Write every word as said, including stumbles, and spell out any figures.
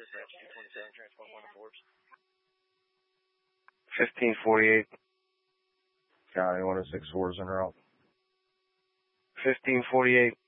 fifteen forty-eight. County one oh six four is en route. fifteen forty-eight.